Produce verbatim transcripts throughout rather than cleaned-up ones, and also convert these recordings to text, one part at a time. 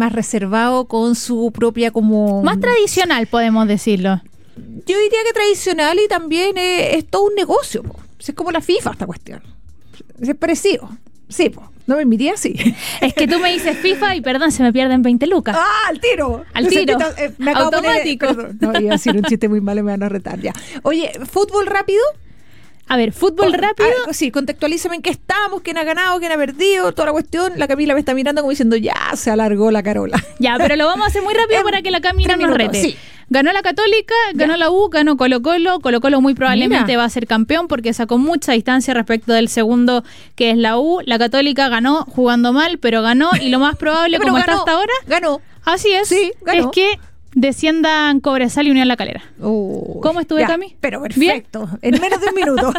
más reservado con su propia como... Más tradicional, podemos decirlo. Yo diría que tradicional y también es, es todo un negocio, po. Es como la FIFA esta cuestión. Es parecido. Sí, po. No me miría así. Es que tú me dices FIFA y perdón, se me pierden veinte lucas. ¡Ah, al tiro! Al tiro. Eh, me acabo automático. De poner, no, iba a decir un chiste muy malo y me van a retar ya. Oye, ¿fútbol rápido? A ver, fútbol oh, rápido. Ah, sí, contextualízame en qué estamos, quién ha ganado, quién ha perdido, toda la cuestión. La Camila me está mirando como diciendo, ya se alargó la Carola. Ya, pero lo vamos a hacer muy rápido en para que la Camila nos rete. Sí. Ganó la Católica, ganó ya. la U, ganó Colo Colo. Colo Colo muy probablemente Mira. va a ser campeón porque sacó mucha distancia respecto del segundo, que es la U. La Católica ganó jugando mal, pero ganó. Y lo más probable, como ganó, está hasta ahora, ganó. Así es, Sí, ganó. es que desciendan Cobresal y Unión La Calera. Oh, ¿Cómo estuve, ya, Cami? Pero perfecto, ¿bien? En menos de un minuto.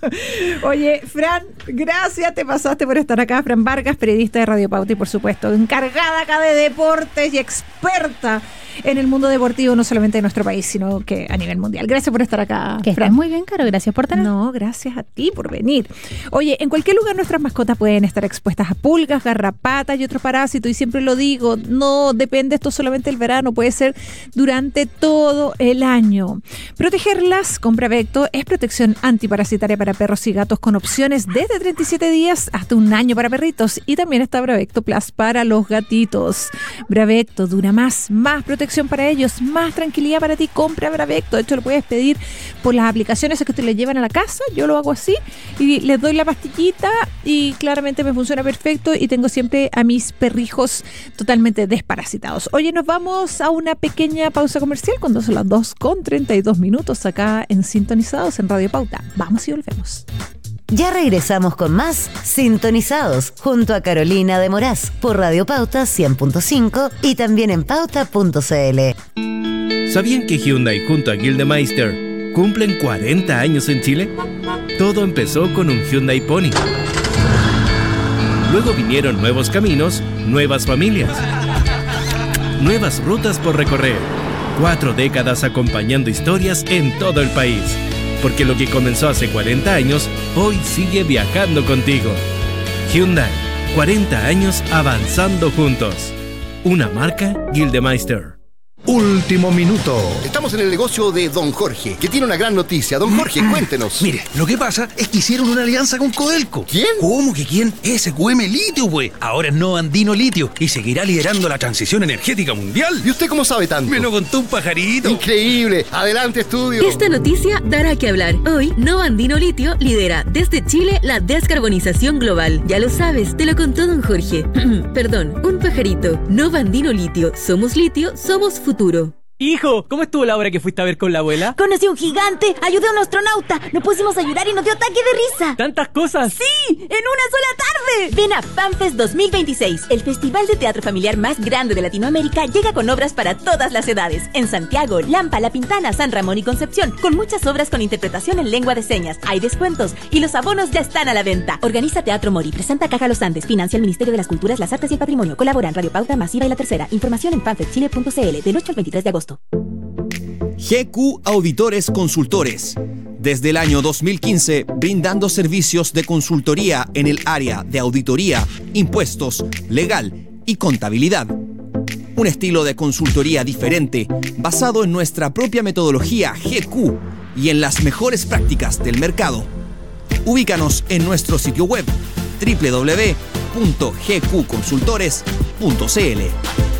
Oye, Fran, gracias, te pasaste por estar acá. Fran Vargas, periodista de Radio Pauta y por supuesto encargada acá de deportes y experta en el mundo deportivo, no solamente de nuestro país, sino que a nivel mundial. Gracias por estar acá, Que Fran. estás muy bien, Caro, gracias por tener. No, gracias a ti por venir. Oye, en cualquier lugar nuestras mascotas pueden estar expuestas a pulgas, garrapatas y otros parásitos, y siempre lo digo, no depende esto solamente del verano, puede ser durante todo el año. Protegerlas con Bravecto es protección antiparasitaria para perros y gatos con opciones desde treinta y siete días hasta un año para perritos, y también está Bravecto Plus para los gatitos. Bravecto dura más, más protección para ellos, más tranquilidad para ti. Compra Bravecto. De hecho, lo puedes pedir por las aplicaciones que te le llevan a la casa. Yo lo hago así y les doy la pastillita y claramente me funciona perfecto y tengo siempre a mis perrijos totalmente desparasitados. Oye, nos vamos a una pequeña pausa comercial cuando son las dos con treinta y dos minutos acá en Sintonizados en Radio Pauta. Vamos y volvemos. Ya regresamos con más Sintonizados junto a Carolina de Moraz por Radio Pauta cien punto cinco y también en pauta punto c l. ¿Sabían que Hyundai junto a Gildemeister cumplen cuarenta años en Chile? Todo empezó con un Hyundai Pony. Luego vinieron nuevos caminos, nuevas familias, nuevas rutas por recorrer. Cuatro décadas acompañando historias en todo el país. Porque lo que comenzó hace cuarenta años, hoy sigue viajando contigo. Hyundai, cuarenta años avanzando juntos. Una marca Gildemeister. Último minuto. Estamos en el negocio de Don Jorge, que tiene una gran noticia. Don Jorge, cuéntenos. Mire, lo que pasa es que hicieron una alianza con Codelco. ¿Quién? ¿Cómo que quién? S Q M Litio, güey. Ahora es Nova Andino Litio y seguirá liderando la transición energética mundial. ¿Y usted cómo sabe tanto? Me lo contó un pajarito. Increíble. Adelante, estudio. Esta noticia dará que hablar. Hoy, Nova Andino Litio lidera desde Chile la descarbonización global. Ya lo sabes, te lo contó Don Jorge. Perdón, un pajarito. Nova Andino Litio. Somos litio, somos futuro. Hijo, ¿cómo estuvo la obra que fuiste a ver con la abuela? Conocí a un gigante, ayudé a un astronauta, nos pusimos a llorar y nos dio ataque de risa. ¿Tantas cosas? ¡Sí! ¡En una sola tarde! Ven a FanFest dos mil veintiséis, el festival de teatro familiar más grande de Latinoamérica llega con obras para todas las edades. En Santiago, Lampa, La Pintana, San Ramón y Concepción, con muchas obras con interpretación en lengua de señas. Hay descuentos y los abonos ya están a la venta. Organiza Teatro Mori, presenta Caja Los Andes, financia el Ministerio de las Culturas, las Artes y el Patrimonio. Colaboran Radio Pauta, Masiva y La Tercera. Información en fanfest chile punto c l del ocho al veintitrés de agosto. G Q Auditores Consultores. Desde el año dos mil quince, brindando servicios de consultoría en el área de auditoría, impuestos, legal y contabilidad. Un estilo de consultoría diferente, basado en nuestra propia metodología G Q y en las mejores prácticas del mercado. Ubícanos en nuestro sitio web doble u doble u doble u punto g q consultores punto c l.